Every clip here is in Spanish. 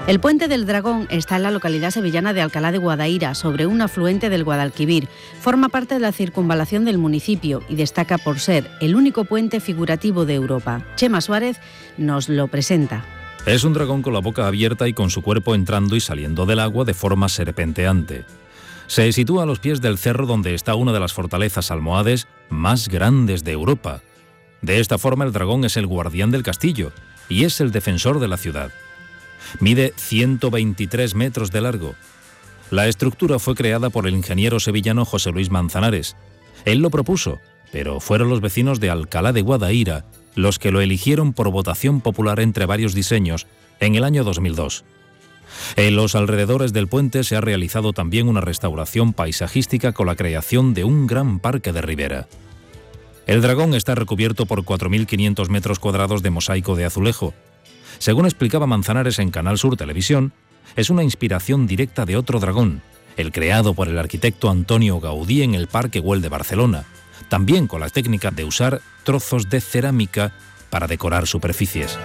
El Puente del Dragón está en la localidad sevillana de Alcalá de Guadaira, sobre un afluente del Guadalquivir. Forma parte de la circunvalación del municipio y destaca por ser el único puente figurativo de Europa. Chema Suárez nos lo presenta. Es un dragón con la boca abierta y con su cuerpo entrando y saliendo del agua de forma serpenteante. Se sitúa a los pies del cerro donde está una de las fortalezas almohades más grandes de Europa. De esta forma, el dragón es el guardián del castillo y es el defensor de la ciudad. Mide 123 metros de largo. La estructura fue creada por el ingeniero sevillano José Luis Manzanares. Él lo propuso, pero fueron los vecinos de Alcalá de Guadaira los que lo eligieron por votación popular entre varios diseños en el año 2002. En los alrededores del puente se ha realizado también una restauración paisajística con la creación de un gran parque de ribera. El dragón está recubierto por 4.500 metros cuadrados de mosaico de azulejo. Según explicaba Manzanares en Canal Sur Televisión, es una inspiración directa de otro dragón, el creado por el arquitecto Antonio Gaudí en el Parque Güell de Barcelona, también con la técnica de usar trozos de cerámica para decorar superficies.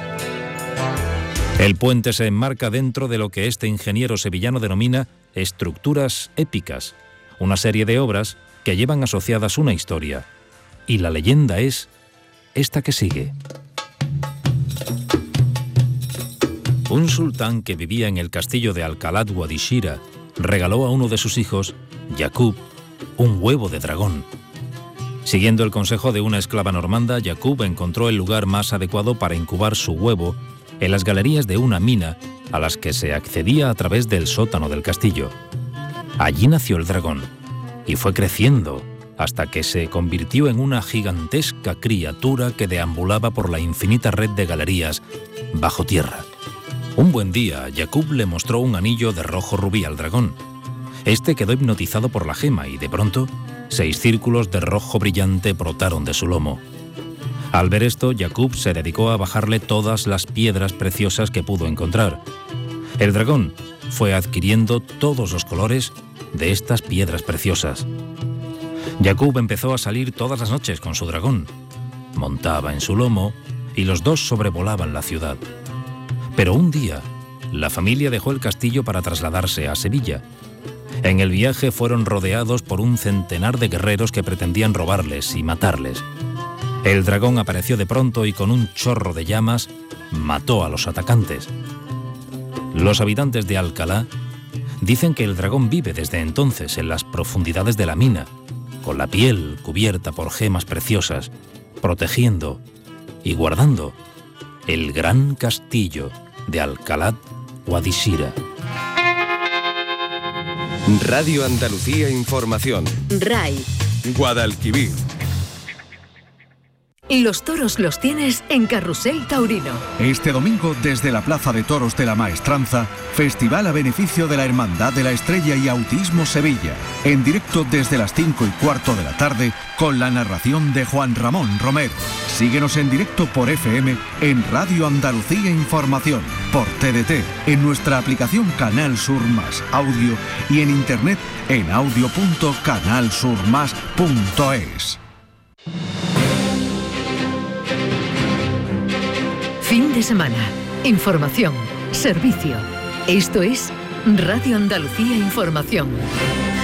El puente se enmarca dentro de lo que este ingeniero sevillano denomina estructuras épicas, una serie de obras que llevan asociadas una historia. Y la leyenda es esta que sigue. Un sultán que vivía en el castillo de Alcalá de Guadixira regaló a uno de sus hijos, Yaqub, un huevo de dragón. Siguiendo el consejo de una esclava normanda, Yaqub encontró el lugar más adecuado para incubar su huevo en las galerías de una mina a las que se accedía a través del sótano del castillo. Allí nació el dragón y fue creciendo hasta que se convirtió en una gigantesca criatura que deambulaba por la infinita red de galerías bajo tierra. Un buen día, Yaqub le mostró un anillo de rojo rubí al dragón. Este quedó hipnotizado por la gema y, de pronto, 6 círculos de rojo brillante brotaron de su lomo. Al ver esto, Yaqub se dedicó a bajarle todas las piedras preciosas que pudo encontrar. El dragón fue adquiriendo todos los colores de estas piedras preciosas. Yaqub empezó a salir todas las noches con su dragón. Montaba en su lomo y los dos sobrevolaban la ciudad. Pero un día, la familia dejó el castillo para trasladarse a Sevilla. En el viaje fueron rodeados por un centenar de guerreros que pretendían robarles y matarles. El dragón apareció de pronto y con un chorro de llamas mató a los atacantes. Los habitantes de Alcalá dicen que el dragón vive desde entonces en las profundidades de la mina, con la piel cubierta por gemas preciosas, protegiendo y guardando el gran castillo de Alcalá de Guadixira. Radio Andalucía Información. RAI. Guadalquivir. Los toros los tienes en Carrusel Taurino. Este domingo, desde la Plaza de Toros de la Maestranza, festival a beneficio de la Hermandad de la Estrella y Autismo Sevilla. En directo desde las 5:15 de la tarde, con la narración de Juan Ramón Romero. Síguenos en directo por FM en Radio Andalucía Información, por TDT, en nuestra aplicación Canal Sur Más Audio y en internet en audio.canalsurmas.es. Fin de semana. Información. Servicio. Esto es Radio Andalucía Información.